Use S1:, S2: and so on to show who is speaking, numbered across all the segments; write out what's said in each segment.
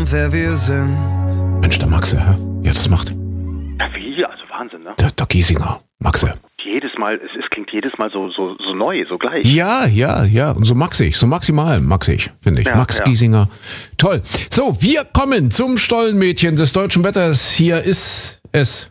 S1: wer wir sind.
S2: Mensch, der Maxe, hä? Ja, das macht.
S3: Ja, wie? Also Wahnsinn, ne?
S2: Der Giesinger, Maxe.
S3: Jedes Mal, es klingt jedes Mal so neu, so gleich.
S2: Ja. Und so maxig, so maximal maxig, finde ich.
S3: Ja,
S2: Max
S3: ja.
S2: Giesinger. Toll. So, wir kommen zum Stollenmädchen des deutschen Wetters. Hier ist es.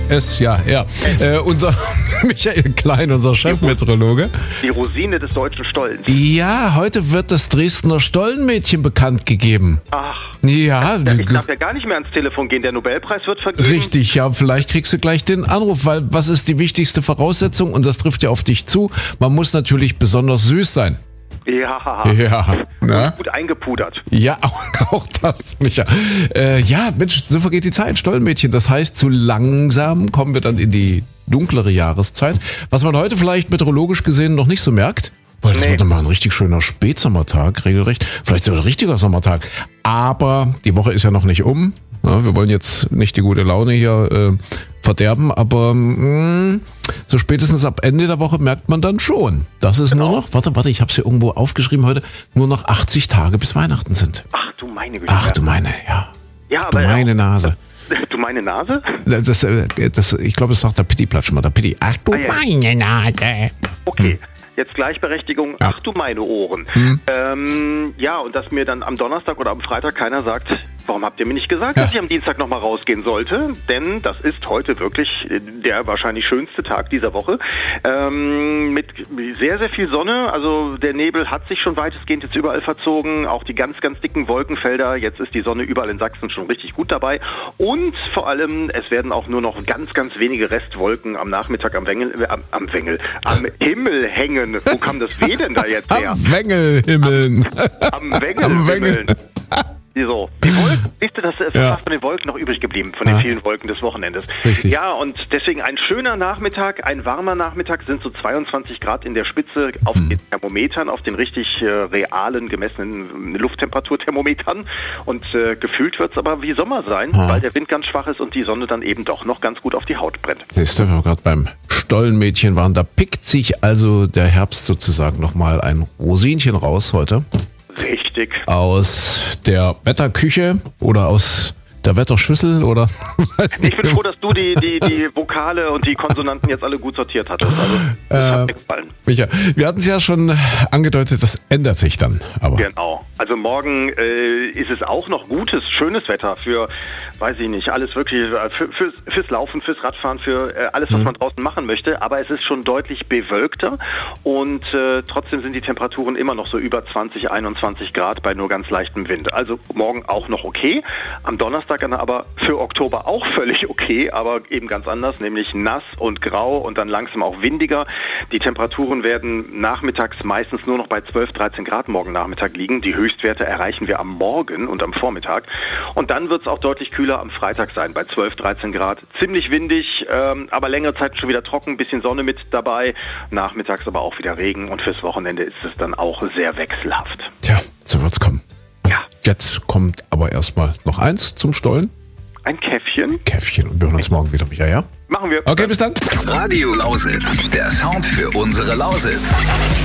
S2: Unser Michael Klein, unser Chefmeteorologe.
S3: Die Rosine des deutschen Stollens.
S2: Ja, heute wird das Dresdner Stollenmädchen bekannt gegeben.
S3: Ach.
S2: Ja,
S3: Ich darf ja gar nicht mehr ans Telefon gehen, der Nobelpreis wird vergeben.
S2: richtig, ja, vielleicht kriegst du gleich den Anruf, weil was ist die wichtigste Voraussetzung? Und das trifft ja auf dich zu. Man muss natürlich besonders süß sein.
S3: Ja.
S2: Na?
S3: Gut eingepudert.
S2: Ja, auch das, Micha. Ja, Mensch, so vergeht die Zeit, Stollenmädchen. Das heißt, so langsam kommen wir dann in die dunklere Jahreszeit. Was man heute vielleicht meteorologisch gesehen noch nicht so merkt, weil es wird dann mal ein richtig schöner Spätsommertag, regelrecht. Vielleicht sogar ein richtiger Sommertag. Aber die Woche ist ja noch nicht um. Ja, wir wollen jetzt nicht die gute Laune hier verderben, aber so spätestens ab Ende der Woche merkt man dann schon, dass es nur noch, warte, ich habe es hier irgendwo aufgeschrieben heute, nur noch 80 Tage bis Weihnachten sind.
S3: Ach du meine Güte.
S2: Ach du meine, ja.
S3: Ja, aber
S2: Du meine Nase.
S3: Du meine Nase?
S2: Das, ich glaube, es sagt der Pitti-Platsch mal, der Pitti. Ach du meine Nase.
S3: Okay. Jetzt Gleichberechtigung, ach du meine Ohren. Ja, und dass mir dann am Donnerstag oder am Freitag keiner sagt, warum habt ihr mir nicht gesagt, dass ich am Dienstag nochmal rausgehen sollte? Denn das ist heute wirklich der wahrscheinlich schönste Tag dieser Woche. Mit sehr, sehr viel Sonne. Also der Nebel hat sich schon weitestgehend jetzt überall verzogen. Auch die ganz, ganz dicken Wolkenfelder. Jetzt ist die Sonne überall in Sachsen schon richtig gut dabei. Und vor allem, es werden auch nur noch ganz, ganz wenige Restwolken am Nachmittag am Himmel hängen. Wo kam das W denn da jetzt her?
S2: Am Wengelhimmeln.
S3: Am Wengelhimmeln. So, die Wolken, siehst du, das ist fast von den Wolken noch übrig geblieben, von den vielen Wolken des Wochenendes.
S2: Richtig.
S3: Ja, und deswegen ein schöner Nachmittag, ein warmer Nachmittag, sind so 22 Grad in der Spitze auf den Thermometern, auf den richtig realen, gemessenen Lufttemperaturthermometern. Und gefühlt wird es aber wie Sommer sein, weil der Wind ganz schwach ist und die Sonne dann eben doch noch ganz gut auf die Haut brennt.
S2: Siehst du, wenn wir gerade beim Stollenmädchen waren, da pickt sich also der Herbst sozusagen nochmal ein Rosinchen raus heute.
S3: Richtig.
S2: Aus der Wetterküche oder aus der Wetterschüssel oder?
S3: Ich bin froh, dass du die Vokale und die Konsonanten jetzt alle gut sortiert hattest. Also, das hat mir gefallen.
S2: Micha, wir hatten es ja schon angedeutet, das ändert sich dann. Aber
S3: Genau. Also morgen ist es auch noch gutes, schönes Wetter für, weiß ich nicht, alles wirklich, fürs Laufen, fürs Radfahren, für alles, was man draußen machen möchte. Aber es ist schon deutlich bewölkter und trotzdem sind die Temperaturen immer noch so über 20, 21 Grad bei nur ganz leichtem Wind. Also morgen auch noch okay. Am Donnerstag aber für Oktober auch völlig okay, aber eben ganz anders, nämlich nass und grau und dann langsam auch windiger. Die Temperaturen werden nachmittags meistens nur noch bei 12, 13 Grad morgen Nachmittag liegen. Die Höchstwerte erreichen wir am Morgen und am Vormittag. Und dann wird es auch deutlich kühler am Freitag sein, bei 12, 13 Grad. Ziemlich windig, aber längere Zeit schon wieder trocken, bisschen Sonne mit dabei. Nachmittags aber auch wieder Regen und fürs Wochenende ist es dann auch sehr wechselhaft.
S2: Tja, so wird's kommen.
S3: Ja.
S2: Jetzt kommt aber erstmal noch eins zum Stollen.
S3: Ein Käffchen.
S2: Käffchen und wir hören uns morgen wieder, Micha, ja?
S3: Machen wir.
S2: Okay, bis dann.
S4: Radio Lausitz, der Sound für unsere Lausitz.